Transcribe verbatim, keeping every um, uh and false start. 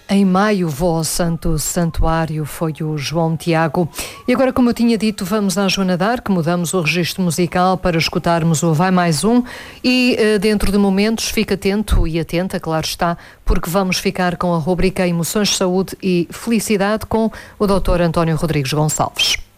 Em maio vou ao Santo Santuário, foi o João Tiago. E agora, como eu tinha dito, vamos à Joana d'Arc, mudamos o registro musical para escutarmos o Vai Mais Um e dentro de momentos, fica atento e atenta, claro está, porque vamos ficar com a rubrica Emoções, Saúde e Felicidade com o doutor António Rodrigues Gonçalves.